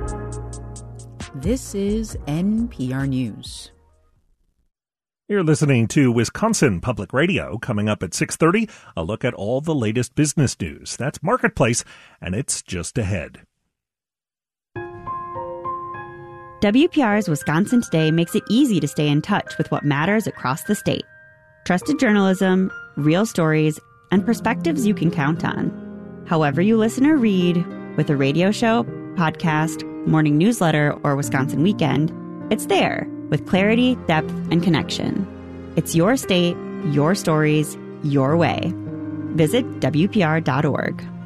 This is NPR News. You're listening to Wisconsin Public Radio. Coming up at 6:30, a look at all the latest business news. That's Marketplace, and it's just ahead. WPR's Wisconsin Today makes it easy to stay in touch with what matters across the state. Trusted journalism, real stories, and perspectives you can count on. However you listen or read, with a radio show, podcast, morning newsletter, or Wisconsin Weekend, it's there with clarity, depth, and connection. It's your state, your stories, your way. Visit WPR.org.